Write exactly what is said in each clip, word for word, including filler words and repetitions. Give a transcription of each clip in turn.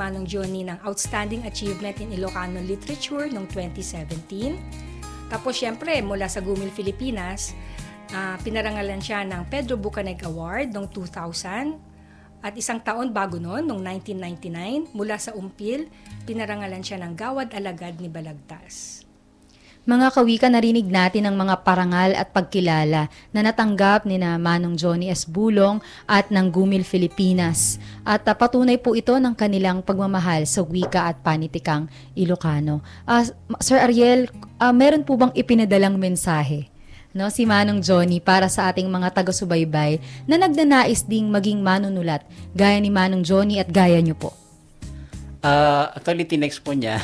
Manong Johnny ng Outstanding Achievement in Ilocano Literature noong twenty seventeen. Tapos syempre, mula sa Gumil, Pilipinas, uh, pinarangalan siya ng Pedro Bucaneg Award noong two thousand. At isang taon bago noon, noong nineteen ninety-nine, mula sa Umpil, pinarangalan siya ng Gawad Alagad ni Balagtas. Mga kawika, narinig natin ang mga parangal at pagkilala na natanggap ni na Manong Johnny S. Bulong at ng Gumil, Pilipinas. At uh, patunay po ito ng kanilang pagmamahal sa wika at panitikang Ilocano. Uh, Sir Ariel, uh, meron po bang ipinadalang mensahe, no, si Manong Johnny para sa ating mga taga-subaybay na nagnanais ding maging manunulat gaya ni Manong Johnny at gaya niyo po? Uh, actually, tinext po niya.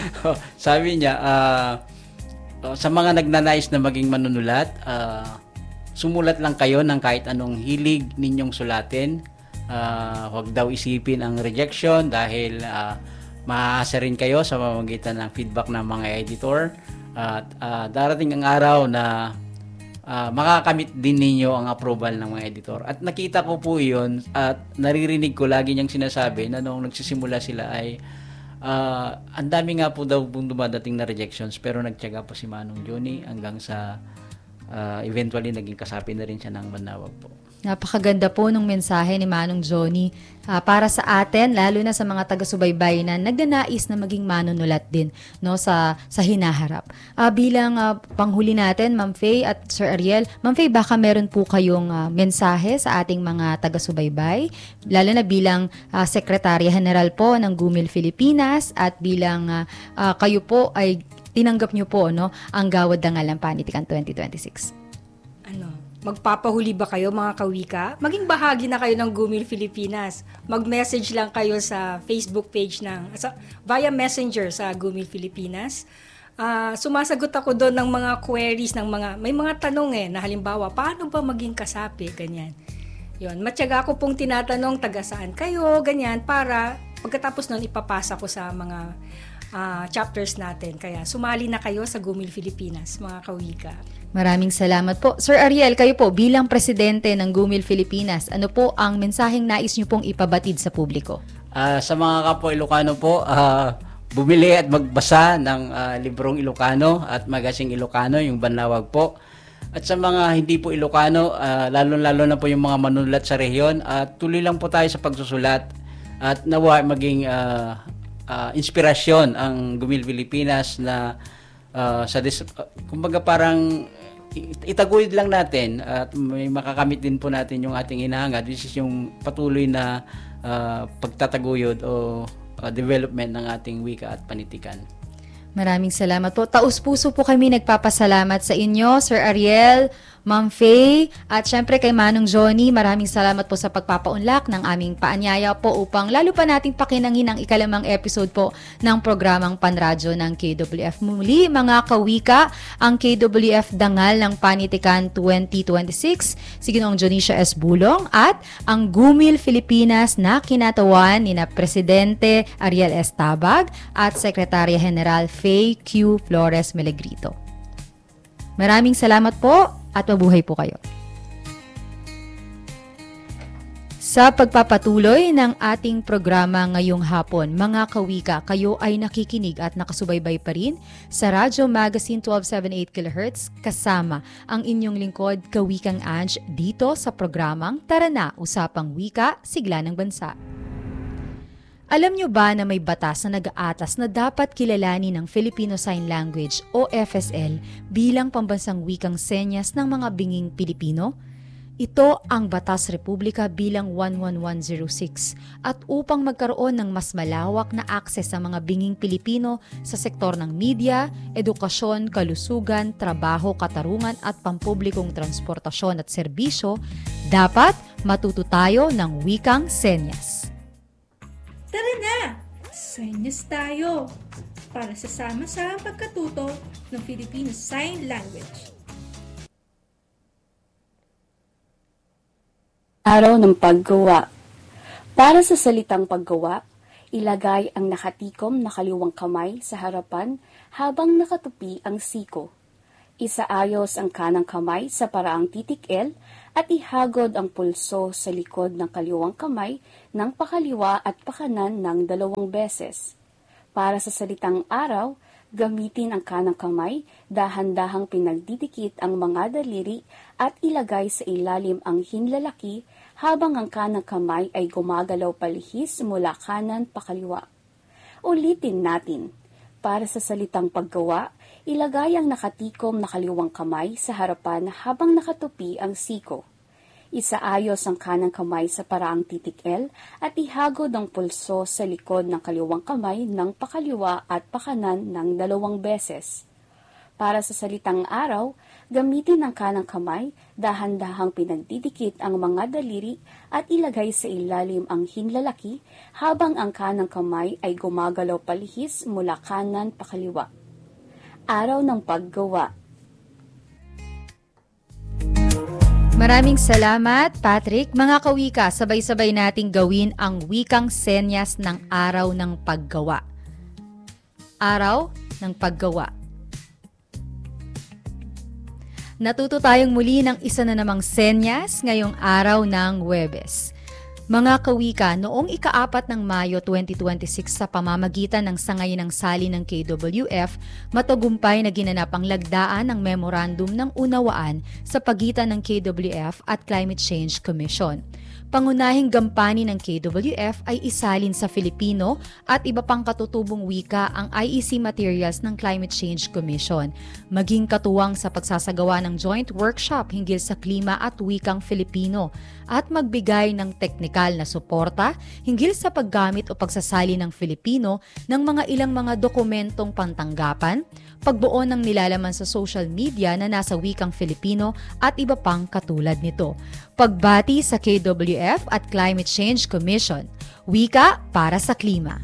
Sabi niya, uh, Uh, sa mga nagnanais na maging manunulat, uh, sumulat lang kayo ng kahit anong hilig ninyong sulatin. Uh, huwag daw isipin ang rejection dahil uh, maaasa rin kayo sa pamamagitan ng feedback ng mga editor. At uh, uh, darating ang araw na uh, makakamit din ninyo ang approval ng mga editor. At nakita ko po yun at naririnig ko lagi niyang sinasabi na nung nagsisimula sila ay Uh, ang dami nga po daw pong dumadating na rejections pero nagtiyaga po si Manong Johnny hanggang sa uh, eventually naging kasapi na rin siya ng Manawag po. Napakaganda po ng mensahe ni Manong Johnny uh, para sa atin, lalo na sa mga taga-subaybay na nagnanais na maging manunulat din, no, sa sa hinaharap. Uh, bilang uh, panghuli natin, Ma'am Faye at Sir Ariel, Ma'am Faye, baka meron po kayong uh, mensahe sa ating mga taga-subaybay, lalo na bilang uh, Sekretarya General po ng Gumil, Pilipinas, at bilang uh, uh, kayo po ay tinanggap nyo po, no, ang Gawad Dangalang Panitikan twenty twenty-six. Ano? Magpapahuli ba kayo, mga kawika? Maging bahagi na kayo ng Gumil, Pilipinas. Mag-message lang kayo sa Facebook page ng, sa, via Messenger sa Gumil, Pilipinas. Uh, sumasagot ako doon ng mga queries, ng mga, may mga tanong eh, na halimbawa, paano ba maging kasapi? Ganyan. Yun, matyaga ko pong tinatanong, taga saan kayo? Ganyan, para pagkatapos nun, ipapasa ko sa mga uh, chapters natin. Kaya sumali na kayo sa Gumil, Pilipinas, mga kawika. Maraming salamat po. Sir Ariel, kayo po bilang presidente ng Gumil, Pilipinas, ano po ang mensaheng nais niyo pong ipabatid sa publiko? Uh, sa mga kapwa Ilocano po, uh, bumili at magbasa ng uh, librong Ilocano at magasing Ilocano, yung Banlawag po. At sa mga hindi po Ilocano, uh, lalo-lalo na po yung mga manunulat sa rehiyon, uh, tuloy lang po tayo sa pagsusulat at nawa maging uh, uh, inspirasyon ang Gumil, Pilipinas na uh, sa dis- uh, kumbaga parang itaguyod lang natin at may makakamit din po natin yung ating hinahangad, which is yung patuloy na uh, pagtataguyod o uh, development ng ating wika at panitikan. Maraming salamat po. Taus-puso po kami nagpapasalamat sa inyo, Sir Ariel, Ma'am Faye, at syempre kay Manong Johnny, maraming salamat po sa pagpapaunlak ng aming paanyaya po upang lalo pa nating pakinangin ang ikalimang episode po ng programang Panradyo ng K W F. Muli, mga kawika, ang K W F Dangal ng Panitikan twenty twenty-six, si Ginoong Jonicia S. Bulong, at ang Gumil, Pilipinas na kinatawan ni na Presidente Ariel S. Tabag at Sekretarya General Faye Q. Flores Melegrito. Maraming salamat po at mabuhay po kayo. Sa pagpapatuloy ng ating programa ngayong hapon, mga kawika, kayo ay nakikinig at nakasubaybay pa rin sa Radyo Magazine twelve seventy-eight kilohertz kasama ang inyong lingkod, Kawikang Ange, dito sa programang Tara Na, Usapang Wika, Sigla ng Bansa. Alam nyo ba na may batas na nag-aatas na dapat kilalanin ng Filipino Sign Language o F S L bilang pambansang wikang senyas ng mga binging Pilipino? Ito ang Batas Republika bilang one one one zero six at upang magkaroon ng mas malawak na akses sa mga binging Pilipino sa sektor ng media, edukasyon, kalusugan, trabaho, katarungan at pampublikong transportasyon at serbisyo, dapat matuto tayo ng wikang senyas. Tara na! Senyas tayo para sasama sa pagkatuto ng Filipino Sign Language. Araw ng paggawa. Para sa salitang paggawa, ilagay ang nakatikom na kaliwang kamay sa harapan habang nakatupi ang siko. Isaayos ang kanang kamay sa paraang titik L at ihagod ang pulso sa likod ng kaliwang kamay ng pakaliwa at pakanan ng dalawang beses. Para sa salitang araw, gamitin ang kanang kamay, dahan-dahang pinagdidikit ang mga daliri at ilagay sa ilalim ang hinlalaki habang ang kanang kamay ay gumagalaw palihis mula kanan pakaliwa. Ulitin natin. Para sa salitang paggawa, ilagay ang nakatikom na kaliwang kamay sa harapan habang nakatupi ang siko. Isaayos ang kanang kamay sa paraang titik L at ihagod ang pulso sa likod ng kaliwang kamay ng pakaliwa at pakanan ng dalawang beses. Para sa salitang araw, gamitin ang kanang kamay, dahan-dahang pinagdidikit ang mga daliri at ilagay sa ilalim ang hinlalaki habang ang kanang kamay ay gumagalaw palihis mula kanan pakaliwa. Araw ng paggawa. Maraming salamat, Patrick. Mga kawika, sabay-sabay nating gawin ang wikang senyas ng araw ng paggawa. Araw ng paggawa. Natuto tayong muli ng isa na namang senyas ngayong araw ng Huwebes. Mga kawika, noong ikaapat ng Mayo twenty twenty-six sa pamamagitan ng sangayon ng sali ng K W F, matagumpay na ginanap ang lagdaan ng Memorandum ng Unawaan sa pagitan ng K W F at Climate Change Commission. Pangunahing gampanin ng K W F ay isalin sa Filipino at iba pang katutubong wika ang I E C materials ng Climate Change Commission, maging katuwang sa pagsasagawa ng joint workshop hinggil sa klima at wikang Filipino, at magbigay ng teknikal na suporta hinggil sa paggamit o pagsasali ng Filipino ng mga ilang mga dokumentong pantanggapan, pagbuo ng nilalaman sa social media na nasa wikang Filipino at iba pang katulad nito. Pagbati sa K W F at Climate Change Commission, wika para sa klima.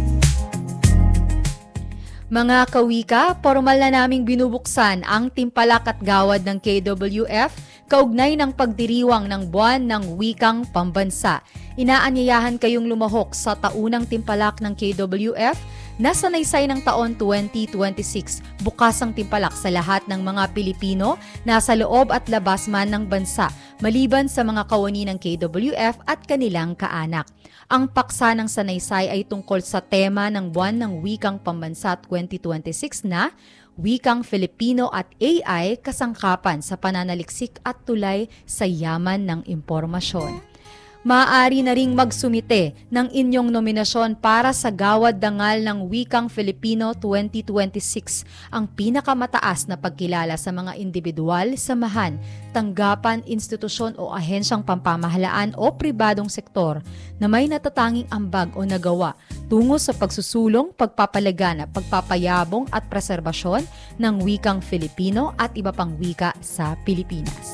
Mga kawika, formal na naming binubuksan ang timpalak at gawad ng K W F kaugnay ng pagdiriwang ng Buwan ng Wikang Pambansa. Inaanyayahan kayong lumahok sa taunang timpalak ng K W F na sanaysay ng taon twenty twenty-six. Bukas ang timpalak sa lahat ng mga Pilipino nasa loob at labas man ng bansa, maliban sa mga kawani ng K W F at kanilang kaanak. Ang paksa ng sanaysay ay tungkol sa tema ng Buwan ng Wikang Pambansa twenty twenty-six na Wikang Filipino at A I, kasangkapan sa pananaliksik at tulay sa yaman ng impormasyon. Maaari na ring magsumite ng inyong nominasyon para sa Gawad Dangal ng Wikang Filipino twenty twenty-six, ang pinakamataas na pagkilala sa mga individual, samahan, tanggapan, institusyon o ahensyang pampamahalaan o pribadong sektor na may natatanging ambag o nagawa tungo sa pagsusulong, pagpapalaganap, pagpapayabong at preserbasyon ng wikang Filipino at iba pang wika sa Pilipinas.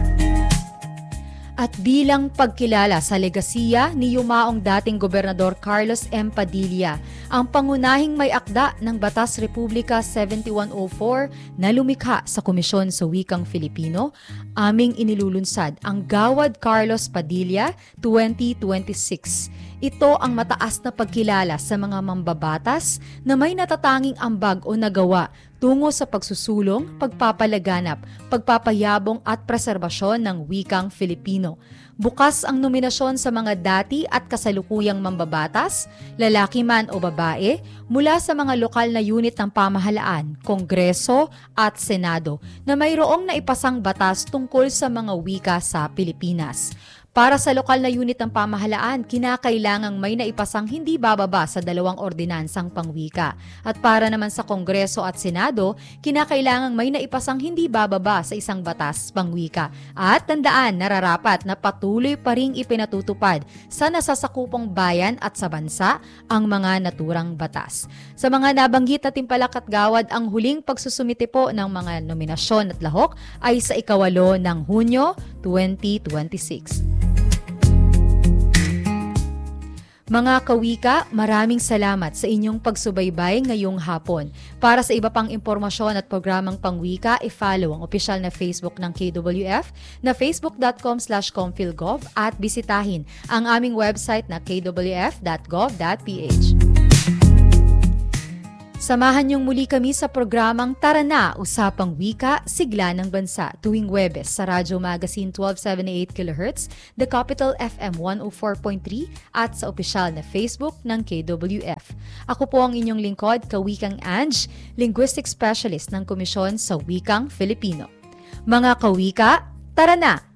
At bilang pagkilala sa legasiya ni yumaong dating Gobernador Carlos M. Padilla, ang pangunahing may akda ng Batas Republika seventy-one oh four na lumikha sa Komisyon sa Wikang Filipino, aming inilulunsad ang Gawad Carlos Padilla twenty twenty-six. Ito ang mataas na pagkilala sa mga mambabatas na may natatanging ambag o nagawa tungo sa pagsusulong, pagpapalaganap, pagpapayabong at preserbasyon ng wikang Filipino. Bukas ang nominasyon sa mga dati at kasalukuyang mambabatas, lalaki man o babae, mula sa mga lokal na unit ng pamahalaan, Kongreso at Senado na mayroong naipasang batas tungkol sa mga wika sa Pilipinas. Para sa lokal na unit ng pamahalaan, kinakailangang may naipasang hindi bababa sa dalawang ordinansang pangwika. At para naman sa Kongreso at Senado, kinakailangang may naipasang hindi bababa sa isang batas pangwika. At tandaan, nararapat na patuloy pa ring ipinatutupad sa nasasakupong bayan at sa bansa ang mga naturang batas. Sa mga nabanggit na timpalak at gawad, ang huling pagsusumite po ng mga nominasyon at lahok ay sa ikawalo ng Hunyo twenty twenty-six. Mga kawika, maraming salamat sa inyong pagsubaybay ngayong hapon. Para sa iba pang impormasyon at programang pangwika, i-follow ang opisyal na Facebook ng K W F na facebook dot com slash comphilgov at bisitahin ang aming website na k w f dot gov dot p h. Samahan niyong muli kami sa programang Tara Na, Usapang Wika, Sigla ng Bansa, tuwing Huwebes sa Radyo Magazine twelve seventy-eight kilohertz, The Capital F M one oh four point three at sa opisyal na Facebook ng K W F. Ako po ang inyong lingkod, Kawikang Ange, Linguistic Specialist ng Komisyon sa Wikang Filipino. Mga kawika, tara na!